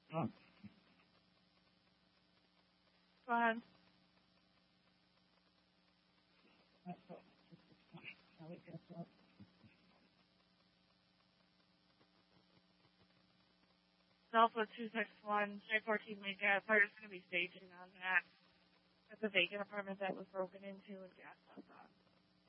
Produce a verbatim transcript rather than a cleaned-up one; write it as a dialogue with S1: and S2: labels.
S1: Oh.
S2: Go ahead. Alpha two six one, J fourteen Lincoln. We're just going to be staging on that. That's a vacant apartment that was broken into and gas stuff on.